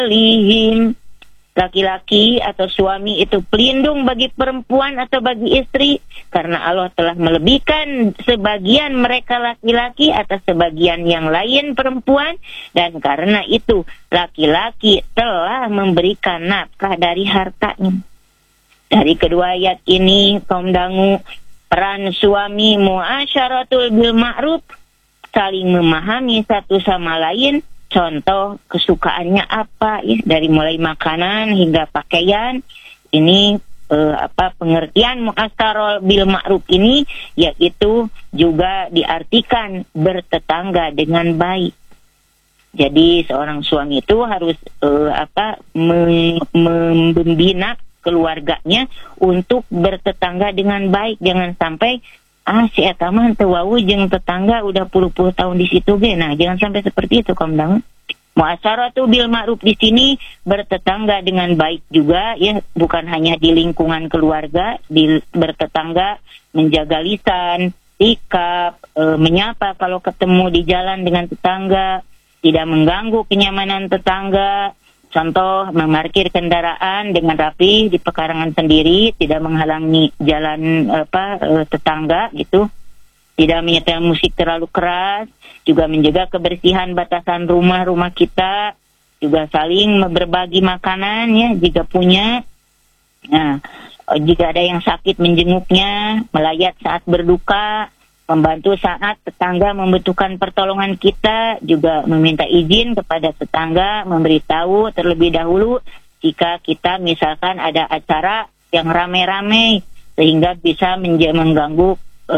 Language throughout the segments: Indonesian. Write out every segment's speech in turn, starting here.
lihim. Laki-laki atau suami itu pelindung bagi perempuan atau bagi istri, karena Allah telah melebihkan sebagian mereka laki-laki atas sebagian yang lain perempuan, dan karena itu laki-laki telah memberikan nafkah dari hartanya. Dari kedua ayat ini, kaum dangu, peran suami muasyaratul bil ma'ruf, saling memahami satu sama lain. Contoh kesukaannya apa ya, dari mulai makanan hingga pakaian. Ini pengertian mu'asyarah bil ma'ruf ini yaitu juga diartikan bertetangga dengan baik. Jadi seorang suami itu harus membina keluarganya untuk bertetangga dengan baik. Jangan sampai si eta mah teu wau jeung tetangga udah puluh-puluh tahun di situ ge. Nah, jangan sampai seperti itu, kaum dangu. Muasyaratu bil ma'ruf di sini bertetangga dengan baik juga ya, bukan hanya di lingkungan keluarga, bertetangga, menjaga lisan, sikap, menyapa kalau ketemu di jalan dengan tetangga, tidak mengganggu kenyamanan tetangga. Contoh, memarkir kendaraan dengan rapi di pekarangan sendiri, tidak menghalangi jalan tetangga gitu. Tidak menyetel musik terlalu keras, juga menjaga kebersihan batasan rumah-rumah kita, juga saling berbagi makanan ya jika punya. Nah, jika ada yang sakit menjenguknya, melayat saat berduka, membantu saat tetangga membutuhkan pertolongan kita, juga meminta izin kepada tetangga, memberitahu terlebih dahulu jika kita misalkan ada acara yang rame-rame sehingga bisa mengganggu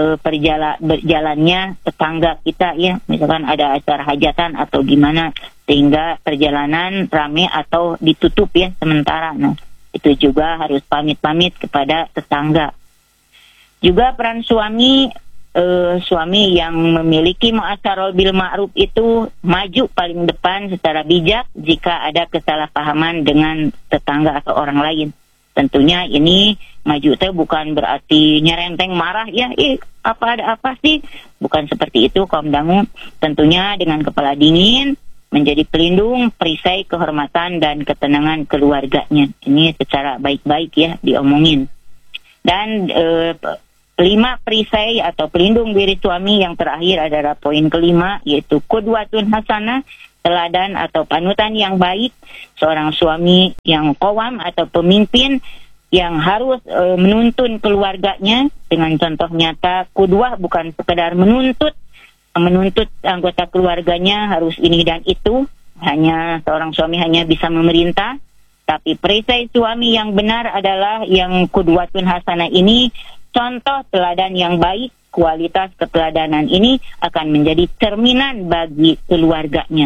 berjalannya tetangga kita ya, misalkan ada acara hajatan atau gimana sehingga perjalanan rame atau ditutup ya sementara. Nah, itu juga harus pamit-pamit kepada tetangga. Juga peran suami yang memiliki muasyarah bil ma'ruf itu maju paling depan secara bijak jika ada kesalahpahaman dengan tetangga atau orang lain. Tentunya ini maju teh bukan berarti nyerenteng marah ya, ada apa sih? Bukan seperti itu, kaum dangu. Tentunya dengan kepala dingin menjadi pelindung, perisai kehormatan dan ketenangan keluarganya. Ini secara baik-baik ya diomongin. Dan 5 perisai atau pelindung diri suami yang terakhir adalah poin kelima, yaitu qudwatun hasanah, teladan atau panutan yang baik. Seorang suami yang qawam atau pemimpin yang harus menuntun keluarganya dengan contoh nyata. Qudwah bukan sekedar menuntut anggota keluarganya harus ini dan itu, hanya seorang suami hanya bisa memerintah. Tapi perisai suami yang benar adalah yang qudwatun hasanah ini, contoh teladan yang baik. Kualitas keteladanan ini akan menjadi cerminan bagi keluarganya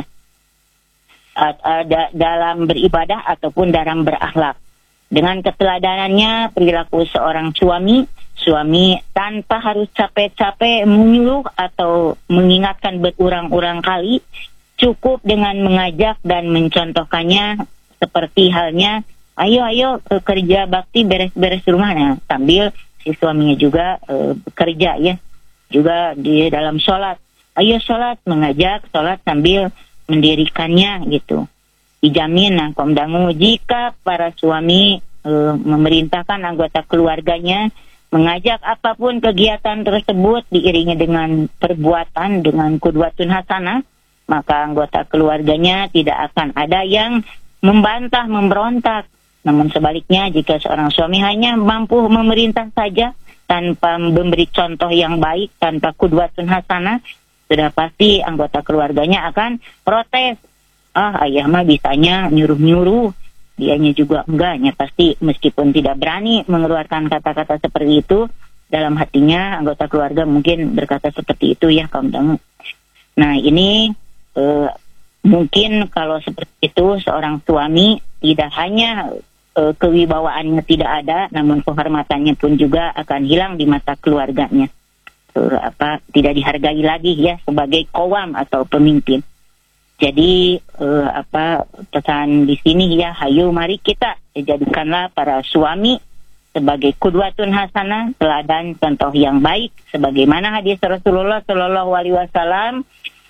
dalam beribadah ataupun dalam berakhlak. Dengan keteladanannya, perilaku seorang suami tanpa harus capek-capek menyuruh atau mengingatkan berulang-ulang kali, cukup dengan mengajak dan mencontohkannya, seperti halnya ayo kerja bakti beres-beres rumah. Nah, sambil si suaminya juga bekerja ya, juga di dalam sholat, ayo sholat, mengajak sholat sambil mendirikannya gitu. Dijamin, nah kaum dangu, jika para suami memerintahkan anggota keluarganya mengajak apapun kegiatan tersebut diiringi dengan perbuatan dengan qudwatun hasanah, maka anggota keluarganya tidak akan ada yang membantah, memberontak. Namun sebaliknya, jika seorang suami hanya mampu memerintah saja tanpa memberi contoh yang baik, tanpa qudwatun hasanah, sudah pasti anggota keluarganya akan protes. Ayah mah bisanya nyuruh-nyuruh, dianya juga enggaknya. Pasti meskipun tidak berani mengeluarkan kata-kata seperti itu, dalam hatinya anggota keluarga mungkin berkata seperti itu ya, kaum dangu. Nah ini mungkin kalau seperti itu seorang suami tidak hanya kewibawaannya tidak ada, namun kehormatannya pun juga akan hilang di mata keluarganya. Tidak dihargai lagi ya sebagai qawam atau pemimpin. Jadi pesan di sini ya, hayu mari kita jadikanlah para suami sebagai qudwatun hasanah, teladan contoh yang baik, sebagaimana hadis Rasulullah Shallallahu Alaihi Wasallam,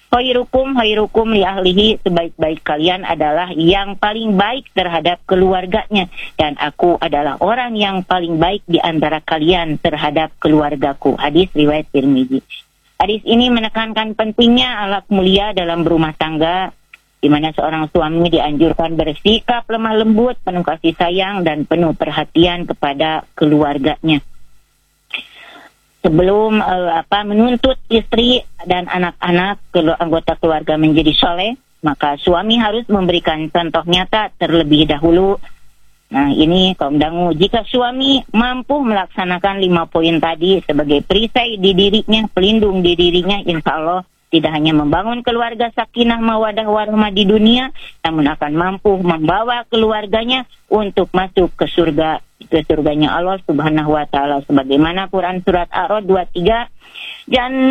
Khairukum li ahlihi, sebaik-baik kalian adalah yang paling baik terhadap keluarganya, dan aku adalah orang yang paling baik di antara kalian terhadap keluargaku. Hadis riwayat Tirmizi. Hadis ini menekankan pentingnya akhlak mulia dalam berumah tangga, di mana seorang suami dianjurkan bersikap lemah lembut, penuh kasih sayang dan penuh perhatian kepada keluarganya. Sebelum menuntut istri dan anak-anak anggota keluarga menjadi soleh, maka suami harus memberikan contoh nyata terlebih dahulu. Nah, ini kaum dangu, jika suami mampu melaksanakan 5 poin tadi sebagai perisai di dirinya, pelindung di dirinya, insya Allah tidak hanya membangun keluarga sakinah mawadah warahmah di dunia, namun akan mampu membawa keluarganya untuk masuk ke surganya Allah Subhanahu wa taala, sebagaimana Quran surat Ar-Ra'd 23,